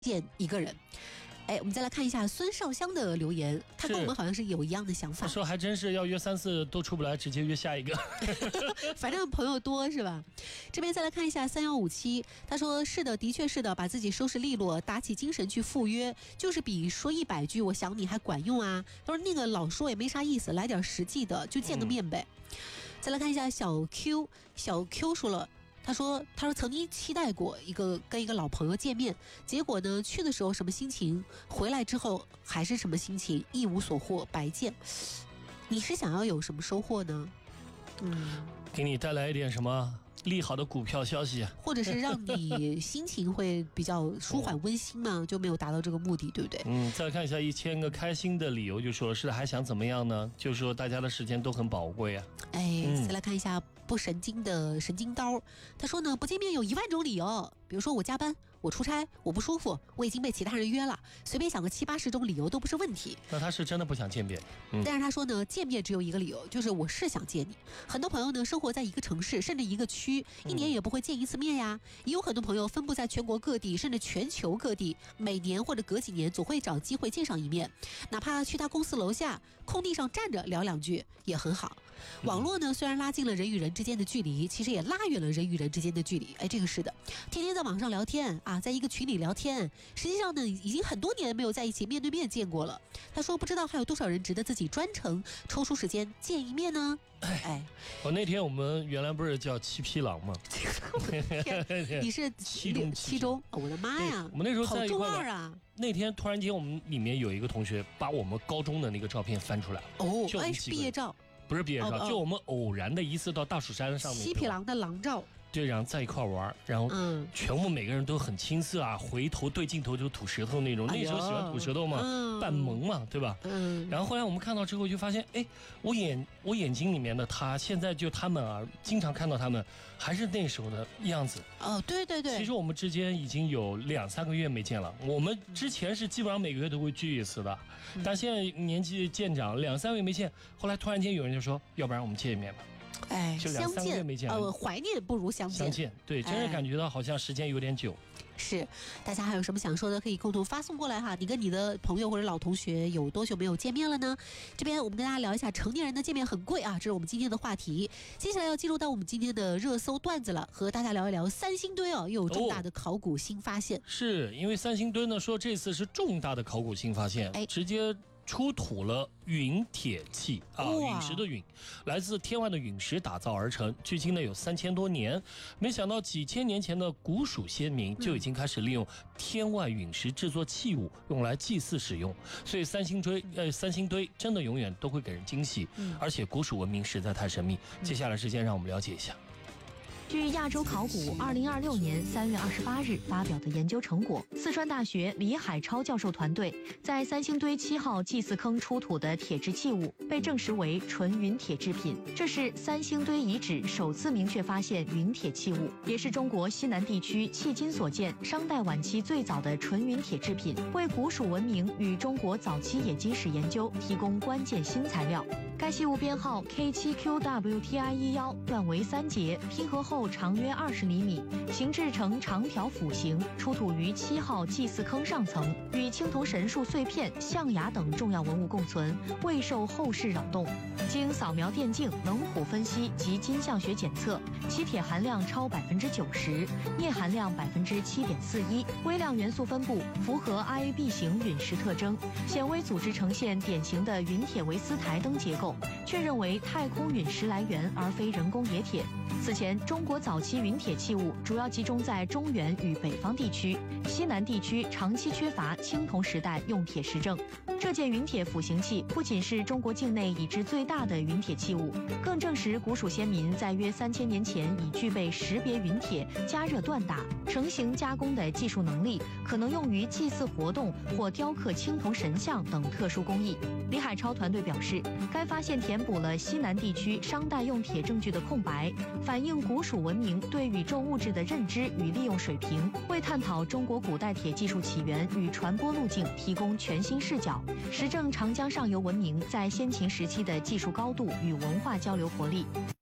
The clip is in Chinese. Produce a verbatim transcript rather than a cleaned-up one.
见一个人。哎，我们再来看一下孙少香的留言，他跟我们好像是有一样的想法。 说还真是要约三次都出不来，直接约下一个。 反正朋友多是吧？这边再来看一下三幺五七，他说是的，的确是的，把自己收拾利落，打起精神去赴约，就是比说一百句我想你还管用啊。他说那个老说也没啥意思，来点实际的，就见个面呗。嗯、再来看一下小 Q， 小 Q 说了。他说：“他说曾经期待过一个跟一个老朋友见面，结果呢，去的时候什么心情，回来之后还是什么心情，一无所获，白见。你是想要有什么收获呢？嗯， 给你带来一点什么利好的股票消息， 或者是让你心情会比较舒缓温馨嘛，就没有达到这个目的，对不对？ 嗯，再来看一下一千个开心的理由，就说是还想怎么样呢？就说大家的时间都很宝贵啊。 哎，再来看一下。嗯不神经的神经刀，他说呢，不见面有一万种理由，比如说我加班，我出差，我不舒服，我已经被其他人约了，随便想个七八十种理由都不是问题。 那他是真的不想见面， 嗯、但是他说呢，见面只有一个理由，就是我是想见你。很多朋友呢生活在一个城市甚至一个区，一年也不会见一次面呀。也有很多朋友分布在全国各地甚至全球各地，每年或者隔几年总会找机会见上一面，哪怕去他公司楼下空地上站着聊两句也很好。网络呢虽然拉近了人与人之间的距离，其实也拉远了人与人之间的距离。哎，这个是的，天天在网上聊天啊，在一个群里聊天，实际上呢已经很多年没有在一起面对面见过了。他说不知道还有多少人值得自己专程抽出时间见一面呢？哎， 我那天我们原来不是叫七匹狼吗？ 你是七中七中，我的妈呀！ 我们那时候在一块好中二啊！ 那天突然间我们里面有一个同学把我们高中的那个照片翻出来， 哦，哎，是毕业照。 不是毕业照， 哦哦、 就我们偶然的一次到大蜀山上面， 七匹狼的狼照， 对，然后在一块玩，然后全部每个人都很青涩啊，回头对镜头就吐舌头那种，哎、那时候喜欢吐舌头嘛，嗯、扮萌嘛，对吧？嗯。然后后来我们看到之后就发现，哎，我眼我眼睛里面的他，现在就他们啊，经常看到他们还是那时候的样子。 哦，对对对。 其实我们之间已经有两三个月没见了，我们之前是基本上每个月都会聚一次的，嗯、但现在年纪渐长，两三个月没见，后来突然间有人就说，要不然我们见一面吧。 哎， 就两三个月没见， 呃，怀念不如相见。 相见，对，真是感觉到好像时间有点久。 哎、是，大家还有什么想说的，可以共同发送过来哈。你跟你的朋友或者老同学有多久没有见面了呢？这边我们跟大家聊一下，成年人的见面很贵啊，这是我们今天的话题。接下来要进入到我们今天的热搜段子了，和大家聊一聊三星堆哦，又有重大的考古新发现。哦、 是因为三星堆呢说这次是重大的考古新发现，哎，直接出土了陨铁器啊，陨石的陨，来自天外的陨石打造而成，距今呢有三千多年。没想到几千年前的古蜀先民就已经开始利用天外陨石制作器物，用来祭祀使用。所以三星堆，呃，三星堆真的永远都会给人惊喜，而且古蜀文明实在太神秘。接下来时间让我们了解一下。 据亚洲考古二零二六年三月二十八日发表的研究成果，四川大学李海超教授团队在三星堆七号祭祀坑出土的铁制器物被证实为纯陨铁制品，这是三星堆遗址首次明确发现陨铁器物，也是中国西南地区迄今所见商代晚期最早的纯陨铁制品，为古蜀文明与中国早期冶金史研究提供关键新材料。该器物编号 K 七 Q W T I 一一，段为三节，拼合后长约二十厘米，形制呈长条斧形，出土于七号祭祀坑上层，与青铜神树碎片、象牙等重要文物共存，未受后世扰动。经扫描电镜、能谱分析及金相学检测，其铁含量超百分之九十，镍含量百分之七点四一，微量元素分布符合 I A B 型陨石特征，显微组织呈现典型的陨铁维斯台灯结构，确认为太空陨石来源而非人工冶铁。此前，中国早期陨铁器物主要集中在中原与北方地区，西南地区长期缺乏青铜时代用铁实证。这件陨铁斧形器不仅是中国境内已知最大的陨铁器物，更证实古蜀先民在约三千年前已具备识别陨铁、加热锻打、成型加工的技术能力，可能用于祭祀活动或雕刻青铜神像等特殊工艺。李海超团队表示，该发现填补了西南地区商代用铁证据的空白，反映古蜀文明对宇宙物质的认知与利用水平，为探讨中国古代铁技术起源与传播路径提供全新视角，实证长江上游文明在先秦时期的技术高度与文化交流活力。